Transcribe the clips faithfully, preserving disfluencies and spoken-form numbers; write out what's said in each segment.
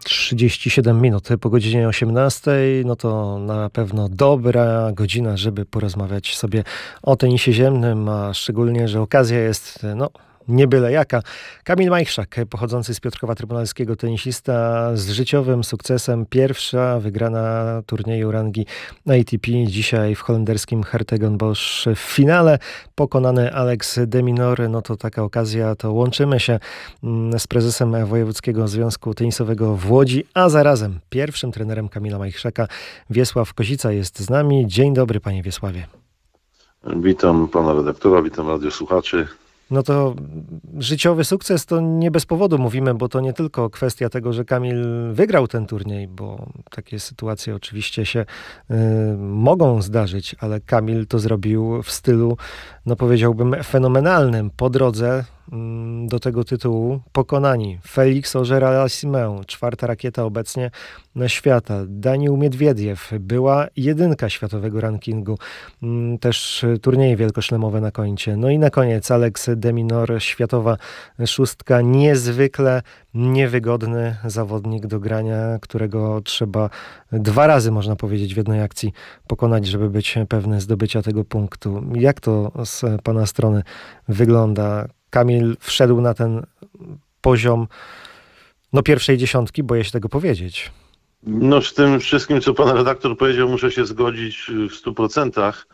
trzydzieści siedem minut po godzinie osiemnastej. No to na pewno dobra godzina, żeby porozmawiać sobie o tenisie ziemnym, a szczególnie, że okazja jest, no, nie byle jaka. Kamil Majchrzak, pochodzący z Piotrkowa Trybunalskiego, tenisista z życiowym sukcesem. Pierwsza wygrana turnieju rangi A T P dzisiaj w holenderskim Hertogenbosch w finale. Pokonany Alex de Minaur. No to taka okazja, to łączymy się z prezesem Wojewódzkiego Związku Tenisowego w Łodzi, a zarazem pierwszym trenerem Kamila Majchrzaka. Wiesław Kozica jest z nami. Dzień dobry, panie Wiesławie. Witam pana redaktora, witam radiosłuchaczy. No to życiowy sukces to nie bez powodu mówimy, bo to nie tylko kwestia tego, że Kamil wygrał ten turniej, bo takie sytuacje oczywiście się y, mogą zdarzyć, ale Kamil to zrobił w stylu, no powiedziałbym, fenomenalnym. Po drodze y, do tego tytułu pokonani Felix Auger-Aliassime, czwarta rakieta obecnie na świata. Daniil Miedwiediew, była jedynka światowego rankingu, y, też turnieje wielkoszlemowe na koncie. No i na koniec Alex de Minaur, światowa szóstka, niezwykle niewygodny zawodnik do grania, którego trzeba dwa razy, można powiedzieć, w jednej akcji pokonać, żeby być pewny zdobycia tego punktu. Jak to z pana strony wygląda? Kamil wszedł na ten poziom, no, pierwszej dziesiątki, boję się tego powiedzieć. No z tym wszystkim, co pan redaktor powiedział, muszę się zgodzić w stu procentach.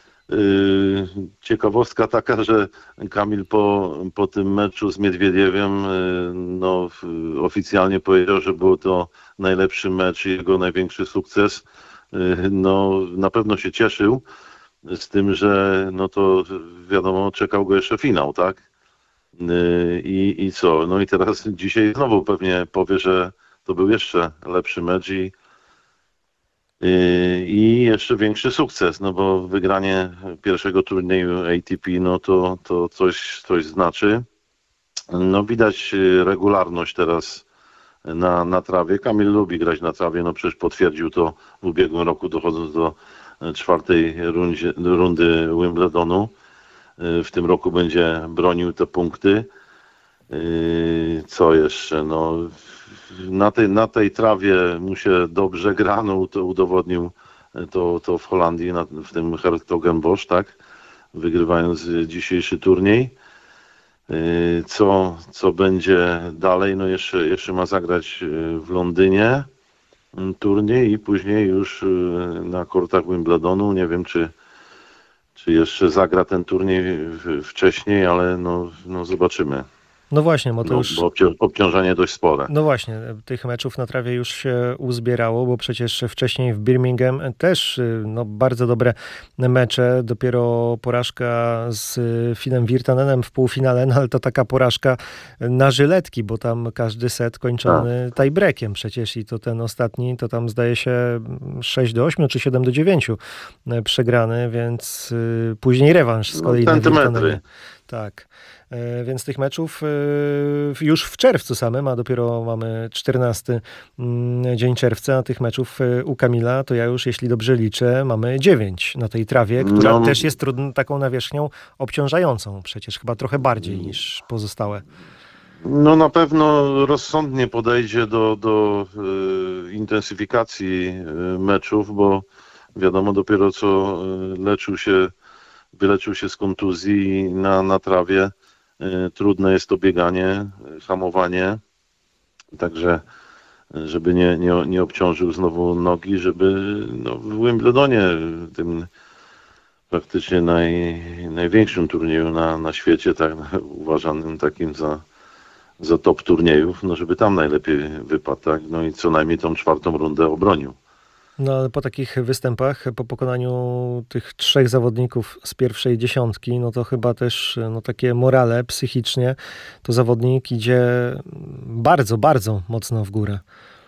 Ciekawostka taka, że Kamil po, po tym meczu z Miedwiediewem no, oficjalnie powiedział, że był to najlepszy mecz i jego największy sukces. No, na pewno się cieszył, z tym, że no to wiadomo, czekał go jeszcze finał, tak? I, i co? No i teraz dzisiaj znowu pewnie powie, że to był jeszcze lepszy mecz i I jeszcze większy sukces, no bo wygranie pierwszego turnieju A T P, no to, to coś, coś znaczy. No widać regularność teraz na, na trawie. Kamil lubi grać na trawie, no przecież potwierdził to w ubiegłym roku, dochodząc do czwartej rundzie, rundy Wimbledonu. W tym roku będzie bronił te punkty. Co jeszcze? No, na tej, na tej trawie mu się dobrze gra, no to udowodnił to, to w Holandii, na, w tym Hertogenbosch, tak? Wygrywając dzisiejszy turniej. Co, co będzie dalej? No jeszcze, jeszcze ma zagrać w Londynie turniej i później już na kortach Wimbledonu. Nie wiem, czy, czy jeszcze zagra ten turniej wcześniej, ale no, no zobaczymy. No właśnie, bo to no, już... bo obciążenie dość spore. No właśnie, tych meczów na trawie już się uzbierało, bo przecież wcześniej w Birmingham też no, bardzo dobre mecze. Dopiero porażka z Filem Virtanenem w półfinale, no ale to taka porażka na żyletki, bo tam każdy set kończony tak. tiebreakiem przecież i to ten ostatni, to tam zdaje się sześć do ośmiu czy siedem do dziewięciu przegrany, więc później rewanż z kolei no, na Virtanenie. Tak. Więc tych meczów już w czerwcu samym, a dopiero mamy czternasty dzień czerwca, a tych meczów u Kamila to ja już, jeśli dobrze liczę, mamy dziewięć na tej trawie, która no, też jest trudną, taką nawierzchnią obciążającą przecież, chyba trochę bardziej niż pozostałe. No na pewno rozsądnie podejdzie do, do y, intensyfikacji y, meczów, bo wiadomo, dopiero co leczył się, wyleczył się z kontuzji na, na trawie. Trudne jest to bieganie, hamowanie, także żeby nie, nie, nie obciążył znowu nogi, żeby no, w Wimbledonie, tym praktycznie naj, największym turnieju na, na świecie, tak uważanym takim za, za top turniejów, no żeby tam najlepiej wypadł, tak? No i co najmniej tą czwartą rundę obronił. No ale po takich występach, po pokonaniu tych trzech zawodników z pierwszej dziesiątki, no to chyba też no, takie morale psychicznie, to zawodnik idzie bardzo, bardzo mocno w górę.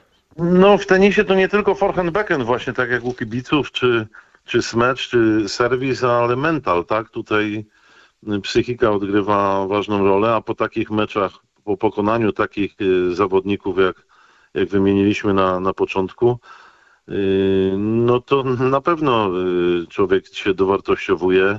No w tenisie to nie tylko forehand, backhand właśnie, tak jak u kibiców, czy, czy smecz, czy serwis, ale mental, tak? Tutaj psychika odgrywa ważną rolę, a po takich meczach, po pokonaniu takich zawodników, jak, jak wymieniliśmy na, na początku, no to na pewno człowiek się dowartościowuje,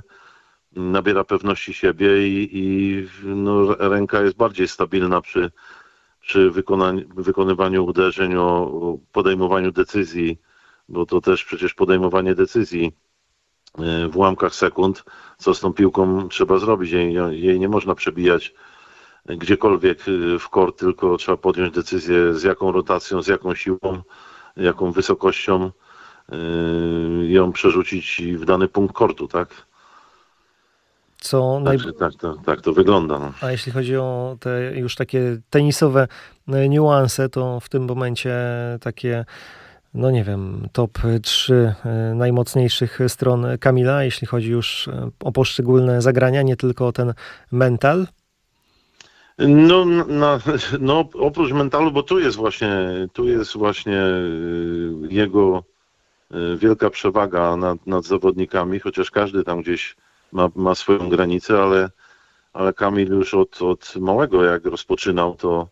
nabiera pewności siebie i, i no, ręka jest bardziej stabilna przy, przy wykonaniu, wykonywaniu uderzeń, o, o podejmowaniu decyzji, bo to też przecież podejmowanie decyzji y, w ułamkach sekund, co z tą piłką trzeba zrobić. Jej, jej nie można przebijać gdziekolwiek y, w kort, tylko trzeba podjąć decyzję, z jaką rotacją, z jaką siłą, jaką wysokością y, ją przerzucić w dany punkt kortu, tak? Co naj... Także tak, to, tak to wygląda. No. A jeśli chodzi o te już takie tenisowe e, niuanse, to w tym momencie takie, no nie wiem, top trzy e, najmocniejszych stron Kamila, jeśli chodzi już e, o poszczególne zagrania, nie tylko o ten mental. No, na, no oprócz mentalu, bo tu jest właśnie, tu jest właśnie y, jego y, wielka przewaga nad, nad zawodnikami, chociaż każdy tam gdzieś ma, ma swoją granicę, ale, ale Kamil już od, od małego, jak rozpoczynał, to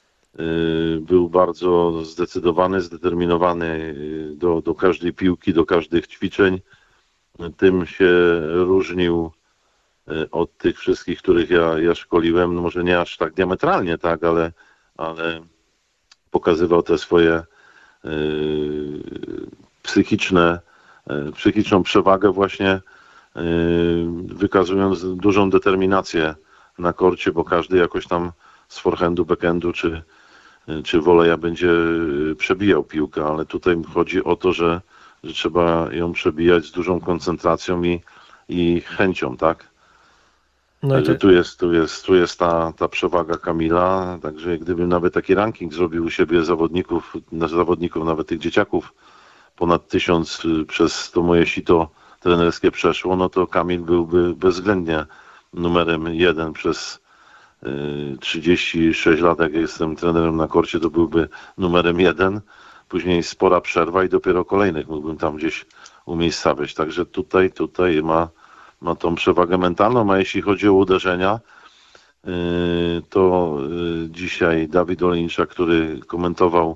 y, był bardzo zdecydowany, zdeterminowany y, do, do każdej piłki, do każdych ćwiczeń. Tym się różnił y, od tych wszystkich, których ja, ja szkoliłem. No może nie aż tak diametralnie, tak, ale, ale pokazywał te swoje y, psychiczne, y, psychiczną przewagę właśnie, wykazując dużą determinację na korcie, bo każdy jakoś tam z forehandu, backhandu czy, czy voleja będzie przebijał piłkę, ale tutaj chodzi o to, że, że trzeba ją przebijać z dużą koncentracją i, i chęcią, tak? No Także i to... tu jest, tu jest, tu jest ta, ta przewaga Kamila, także gdybym nawet taki ranking zrobił u siebie zawodników, zawodników nawet tych dzieciaków, ponad tysiąc przez to moje sito trenerskie przeszło, no to Kamil byłby bezwzględnie numerem jeden przez y, trzydzieści sześć lat, jak jestem trenerem na korcie, to byłby numerem jeden. Później spora przerwa i dopiero kolejnych mógłbym tam gdzieś umiejscawiać. Także tutaj, tutaj ma, ma tą przewagę mentalną, a jeśli chodzi o uderzenia, y, to y, dzisiaj Dawid Olejnicza, który komentował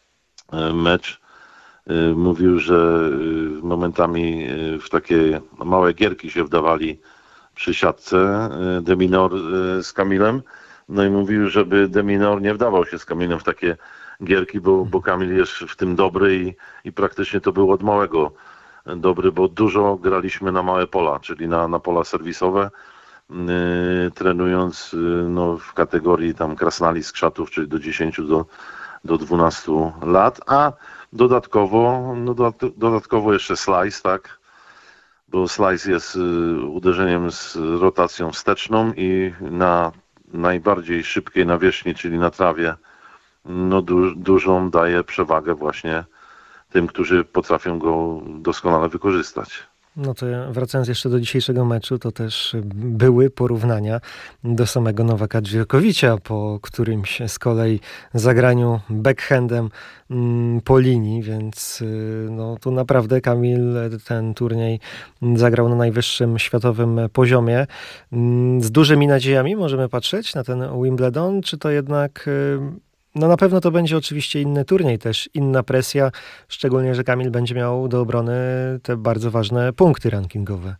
y, mecz, mówił, że momentami w takie małe gierki się wdawali przy siatce Deminor z Kamilem. No i mówił, żeby Deminor nie wdawał się z Kamilem w takie gierki, bo, bo Kamil jest w tym dobry i, i praktycznie to był od małego dobry, bo dużo graliśmy na małe pola, czyli na, na pola serwisowe, yy, trenując yy, no, w kategorii tam krasnali skrzatów, czyli do dziesięciu do, do dwunastu lat, a dodatkowo, no dodatkowo jeszcze slice, tak? Bo slice jest uderzeniem z rotacją wsteczną i na najbardziej szybkiej nawierzchni, czyli na trawie, no du- dużą daje przewagę właśnie tym, którzy potrafią go doskonale wykorzystać. No to ja, wracając jeszcze do dzisiejszego meczu, to też były porównania do samego Nowaka Dżokowicia po którymś z kolei zagraniu backhandem mm, po linii, więc y, no tu naprawdę Kamil ten turniej zagrał na najwyższym światowym poziomie. Mm, z dużymi nadziejami możemy patrzeć na ten Wimbledon, czy to jednak... Y, No na pewno to będzie oczywiście inny turniej, też inna presja, szczególnie, że Kamil będzie miał do obrony te bardzo ważne punkty rankingowe.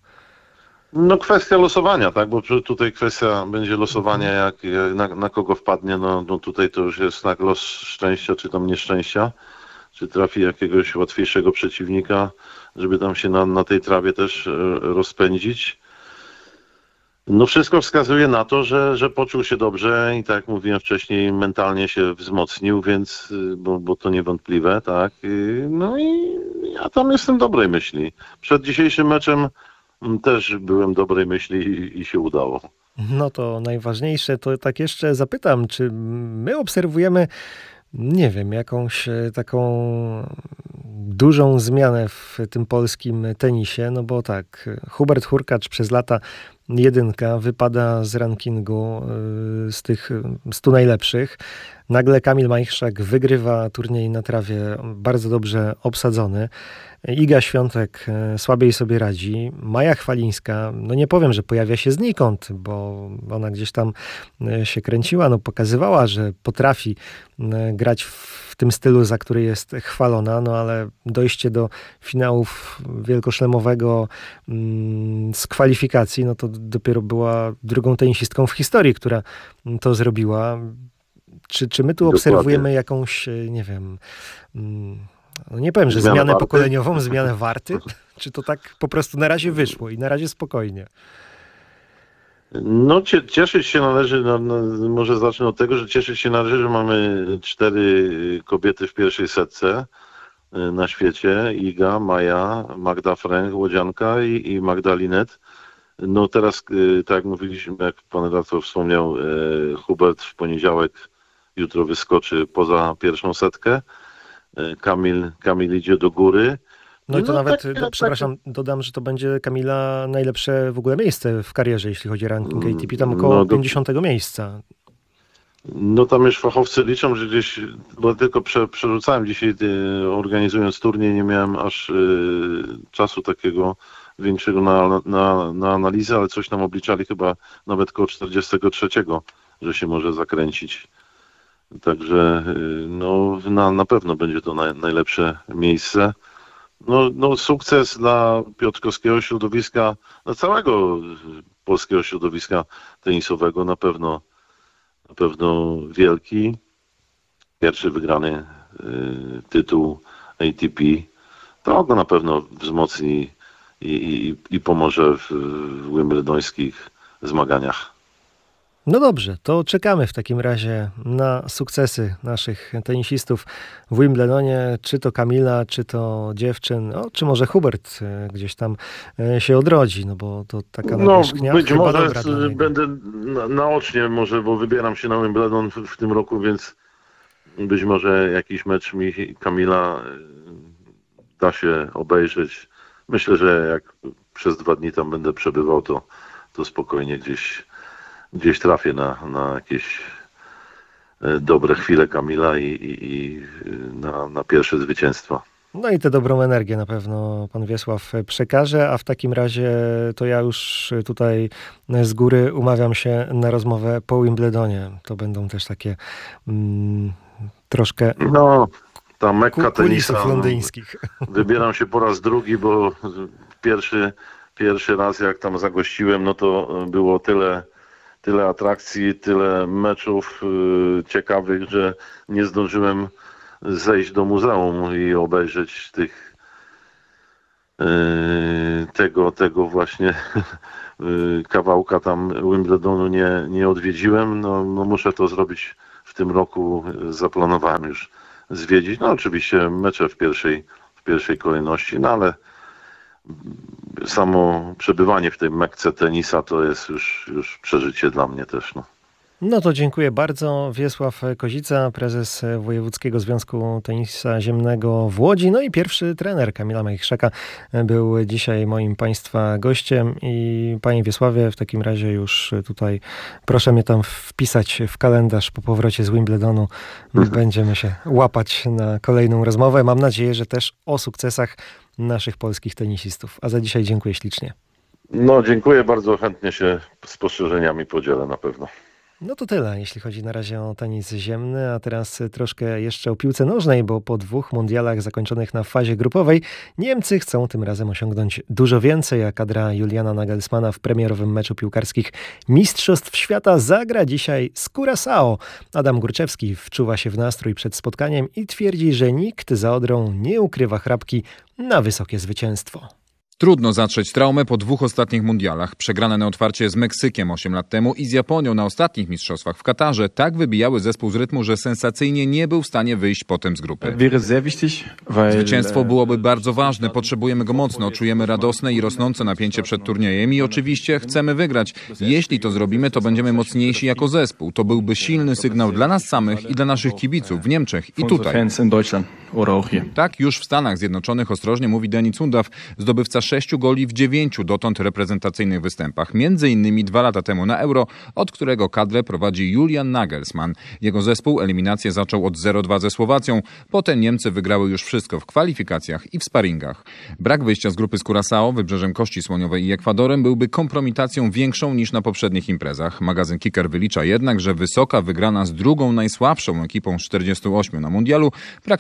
No kwestia losowania, tak, bo tutaj kwestia będzie losowania, jak, jak na, na kogo wpadnie, no, no tutaj to już jest tak los szczęścia, czy tam nieszczęścia, czy trafi jakiegoś łatwiejszego przeciwnika, żeby tam się na, na tej trawie też rozpędzić. No wszystko wskazuje na to, że, że poczuł się dobrze i tak jak mówiłem wcześniej, mentalnie się wzmocnił, więc, bo, bo to niewątpliwe, tak. No i ja tam jestem dobrej myśli. Przed dzisiejszym meczem też byłem dobrej myśli i, i się udało. No to najważniejsze, to tak jeszcze zapytam, czy my obserwujemy, nie wiem, jakąś taką dużą zmianę w tym polskim tenisie, no bo tak, Hubert Hurkacz przez lata jedynka, wypada z rankingu z tych stu najlepszych. Nagle Kamil Majchrzak wygrywa turniej na trawie, bardzo dobrze obsadzony. Iga Świątek słabiej sobie radzi. Maja Chwalińska, no nie powiem, że pojawia się znikąd, bo ona gdzieś tam się kręciła, no pokazywała, że potrafi grać w tym stylu, za który jest chwalona, no ale dojście do finałów wielkoszlemowego z kwalifikacji, no to dopiero była drugą tenisistką w historii, która to zrobiła. Czy, czy my tu Dokładnie. obserwujemy jakąś, nie wiem, no nie powiem, że Zmianę zmianę warty? pokoleniową, zmianę warty? Czy to tak po prostu na razie wyszło i na razie spokojnie? No cie, cieszyć się należy, no, no, może zacznę od tego, że cieszyć się należy, że mamy cztery kobiety w pierwszej setce na świecie. Iga, Maja, Magda Fręch, Łodzianka i, i Magda Linet. No teraz, tak jak mówiliśmy, jak pan redaktor wspomniał, Hubert w poniedziałek, jutro wyskoczy poza pierwszą setkę. Kamil, Kamil idzie do góry. No i to No nawet, tak, do, tak. przepraszam, dodam, że to będzie Kamila najlepsze w ogóle miejsce w karierze, jeśli chodzi o ranking A T P, tam około No, do- pięćdziesiątego miejsca. No tam już fachowcy liczą, że gdzieś, bo tylko prze, przerzucałem dzisiaj, y, organizując turniej, nie miałem aż y, czasu takiego większego na, na, na analizę, ale coś nam obliczali chyba nawet koło czterdziestego trzeciego, że się może zakręcić. Także y, no, na, na pewno będzie to naj, najlepsze miejsce. No, no sukces dla piotrkowskiego środowiska, dla całego polskiego środowiska tenisowego na pewno na pewno wielki. Pierwszy wygrany y, tytuł A T P. To go na pewno wzmocni i, i, i pomoże w, w wimbledońskich zmaganiach. No dobrze, to czekamy w takim razie na sukcesy naszych tenisistów w Wimbledonie, czy to Kamila, czy to dziewczyn, no, czy może Hubert e, gdzieś tam e, się odrodzi, no bo to taka No nawierzchnia być chyba może dobra dla z, niego. będę na, naocznie może, bo wybieram się na Wimbledon w, w tym roku, więc być może jakiś mecz mi Kamila y, da się obejrzeć. Myślę, że jak przez dwa dni tam będę przebywał, to, to spokojnie gdzieś, gdzieś trafię na, na jakieś y, dobre chwile Kamila i, i, i y, na, na pierwsze zwycięstwa. No i tę dobrą energię na pewno pan Wiesław przekaże, a w takim razie to ja już tutaj z góry umawiam się na rozmowę po Wimbledonie. To będą też takie mm, troszkę No, ta Mekka ku- kulisów tenisa. londyńskich. Wybieram się po raz drugi, bo pierwszy, pierwszy raz jak tam zagościłem, no to było tyle, tyle atrakcji, tyle meczów yy, ciekawych, że nie zdążyłem zejść do muzeum i obejrzeć tych yy, tego, tego właśnie yy, kawałka tam Wimbledonu nie, nie odwiedziłem. No, no muszę to zrobić w tym roku. Zaplanowałem już zwiedzić. No oczywiście mecze w pierwszej, w pierwszej kolejności, no ale samo przebywanie w tej Mekce tenisa to jest już, już przeżycie dla mnie też. No. No to dziękuję bardzo. Wiesław Kozica, prezes Wojewódzkiego Związku Tenisa Ziemnego w Łodzi, no i pierwszy trener Kamila Majchrzaka był dzisiaj moim państwa gościem. I panie Wiesławie, w takim razie już tutaj proszę mnie tam wpisać w kalendarz po powrocie z Wimbledonu. Będziemy się łapać na kolejną rozmowę. Mam nadzieję, że też o sukcesach naszych polskich tenisistów. A za dzisiaj dziękuję ślicznie. No dziękuję bardzo, chętnie się spostrzeżeniami podzielę na pewno. No to tyle, jeśli chodzi na razie o tenis ziemny, a teraz troszkę jeszcze o piłce nożnej, bo po dwóch mundialach zakończonych na fazie grupowej Niemcy chcą tym razem osiągnąć dużo więcej, a kadra Juliana Nagelsmana w premierowym meczu piłkarskich Mistrzostw Świata zagra dzisiaj z Curaçao. Adam Górczewski wczuwa się w nastrój przed spotkaniem i twierdzi, że nikt za Odrą nie ukrywa chrapki na wysokie zwycięstwo. Trudno zatrzeć traumę po dwóch ostatnich mundialach. Przegrane na otwarcie z Meksykiem osiem lat temu i z Japonią na ostatnich mistrzostwach w Katarze tak wybijały zespół z rytmu, że sensacyjnie nie był w stanie wyjść potem z grupy. Zwycięstwo byłoby bardzo ważne, potrzebujemy go mocno, czujemy radosne i rosnące napięcie przed turniejem i oczywiście chcemy wygrać. Jeśli to zrobimy, to będziemy mocniejsi jako zespół. To byłby silny sygnał dla nas samych i dla naszych kibiców w Niemczech i tutaj. Tak już w Stanach Zjednoczonych ostrożnie mówi Denis Undaw, zdobywca sześciu goli w dziewięciu dotąd reprezentacyjnych występach. Między innymi dwa lata temu na Euro, od którego kadrę prowadzi Julian Nagelsmann. Jego zespół eliminację zaczął od zero dwa ze Słowacją. Potem Niemcy wygrały już wszystko w kwalifikacjach i w sparingach. Brak wyjścia z grupy z Curaçao, Wybrzeżem Kości Słoniowej i Ekwadorem byłby kompromitacją większą niż na poprzednich imprezach. Magazyn Kicker wylicza jednak, że wysoka wygrana z drugą najsłabszą ekipą z czterdziestu ośmiu na mundialu praktycznie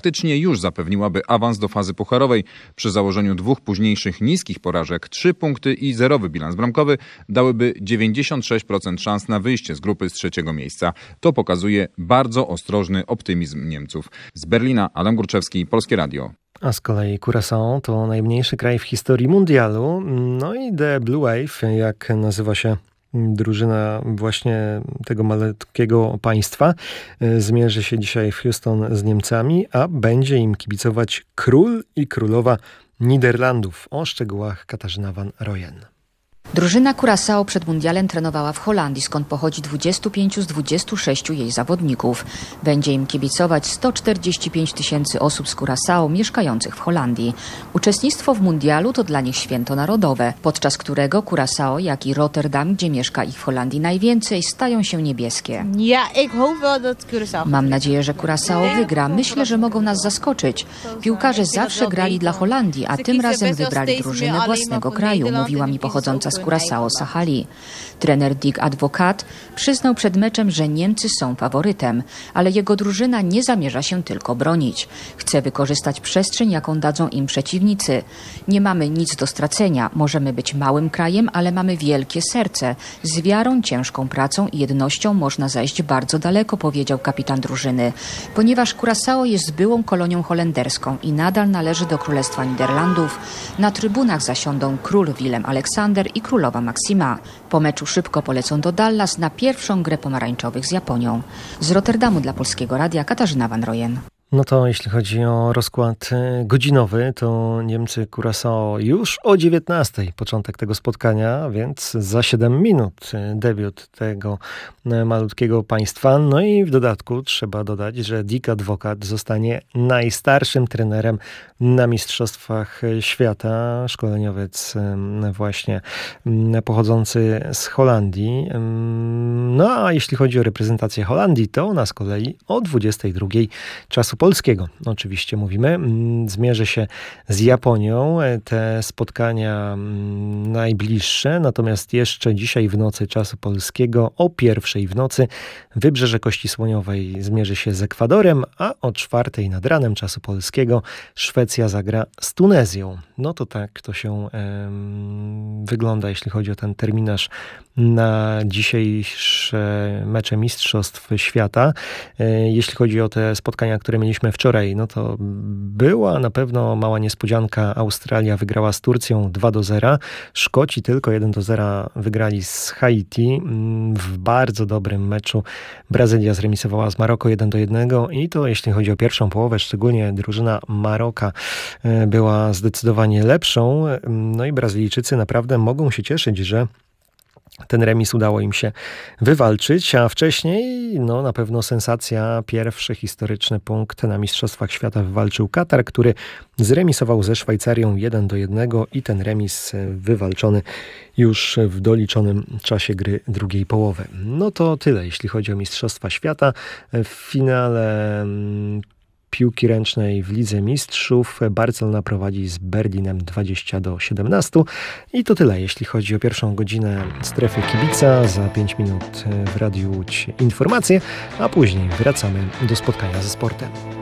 już zapewniłaby awans do fazy pucharowej. Przy założeniu dwóch późniejszych niskich porażek trzy punkty i zerowy bilans bramkowy dałyby dziewięćdziesiąt sześć procent szans na wyjście z grupy z trzeciego miejsca. To pokazuje bardzo ostrożny optymizm Niemców. Z Berlina Adam Górczewski, Polskie Radio. A z kolei Curaçao to najmniejszy kraj w historii mundialu. No i The Blue Wave, jak nazywa się drużyna właśnie tego malutkiego państwa, zmierzy się dzisiaj w Houston z Niemcami, a będzie im kibicować król i królowa Niderlandów. O szczegółach Katarzyna van Rooyen. Drużyna Curaçao przed mundialem trenowała w Holandii, skąd pochodzi dwudziestu pięciu z dwudziestu sześciu jej zawodników. Będzie im kibicować sto czterdzieści pięć tysięcy osób z Curaçao mieszkających w Holandii. Uczestnictwo w mundialu to dla nich święto narodowe, podczas którego Curaçao, jak i Rotterdam, gdzie mieszka ich w Holandii najwięcej, stają się niebieskie. Ja, ik hoop wel dat Curaçao. Mam nadzieję, że Curaçao wygra. Myślę, że mogą nas zaskoczyć. Piłkarze zawsze grali dla Holandii, a tym razem wybrali drużynę własnego kraju, mówiła mi pochodząca z Curaçao Sahali. Trener Dick Advocaat przyznał przed meczem, że Niemcy są faworytem, ale jego drużyna nie zamierza się tylko bronić. Chce wykorzystać przestrzeń, jaką dadzą im przeciwnicy. Nie mamy nic do stracenia. Możemy być małym krajem, ale mamy wielkie serce. Z wiarą, ciężką pracą i jednością można zajść bardzo daleko, powiedział kapitan drużyny. Ponieważ Curaçao jest byłą kolonią holenderską i nadal należy do Królestwa Niderlandów, na trybunach zasiądą król Willem-Aleksander i królowa Maksima. Po meczu szybko polecą do Dallas na pierwszą grę pomarańczowych z Japonią. Z Rotterdamu dla Polskiego Radia Katarzyna van Rooyen. No to jeśli chodzi o rozkład godzinowy, to Niemcy Curaçao już o dziewiętnastej początek tego spotkania, więc za siedem minut debiut tego malutkiego państwa. No i w dodatku trzeba dodać, że Dick Advocaat zostanie najstarszym trenerem na Mistrzostwach Świata. Szkoleniowiec właśnie pochodzący z Holandii. No a jeśli chodzi o reprezentację Holandii, to ona z kolei o dwudziestej drugiej czasu polskiego. Oczywiście mówimy. Zmierzy się z Japonią. Te spotkania najbliższe. Natomiast jeszcze dzisiaj w nocy czasu polskiego o pierwszej w nocy Wybrzeże Kości Słoniowej zmierzy się z Ekwadorem, a o czwartej nad ranem czasu polskiego Szwecja zagra z Tunezją. No to tak to się um, wygląda, jeśli chodzi o ten terminarz na dzisiejsze mecze Mistrzostw Świata. Jeśli chodzi o te spotkania, które mieliśmy wczoraj, no to była na pewno mała niespodzianka. Australia wygrała z Turcją dwa do zera. Szkoci tylko jeden do zera wygrali z Haiti. W bardzo dobrym meczu Brazylia zremisowała z Maroko jeden do jednego i to jeśli chodzi o pierwszą połowę, szczególnie drużyna Maroka była zdecydowanie lepszą. No i Brazylijczycy naprawdę mogą się cieszyć, że ten remis udało im się wywalczyć, a wcześniej no na pewno sensacja, pierwszy historyczny punkt na Mistrzostwach Świata wywalczył Katar, który zremisował ze Szwajcarią jeden do jednego i ten remis wywalczony już w doliczonym czasie gry drugiej połowy. No to tyle, jeśli chodzi o Mistrzostwa Świata. W finale piłki ręcznej w Lidze Mistrzów Barcelona prowadzi z Berlinem dwadzieścia do siedemnastu. I to tyle, jeśli chodzi o pierwszą godzinę Strefy Kibica. Za pięć minut w Radiu Łódź informacje, a później wracamy do spotkania ze sportem.